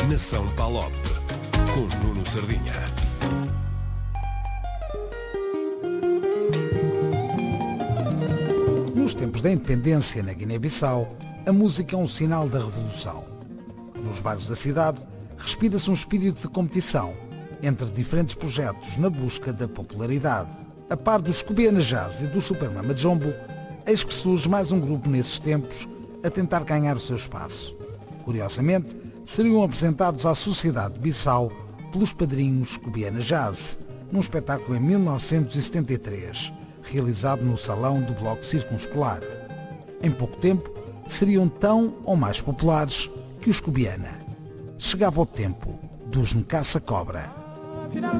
Nação Palop, com Nuno Sardinha. Nos tempos da independência na Guiné-Bissau, a música é um sinal da revolução. Nos bairros da cidade, respira-se um espírito de competição entre diferentes projetos na busca da popularidade. A par dos Cubiana Jazz e do Super Mama Jumbo, eis que surge mais um grupo nesses tempos a tentar ganhar o seu espaço. Curiosamente, seriam apresentados à sociedade de Bissau pelos padrinhos Cubiana Jazz, num espetáculo em 1973, realizado no Salão do Bloco Circunpolar. Em pouco tempo, seriam tão ou mais populares que os Cubiana. Chegava o tempo dos Ncaça Cobra.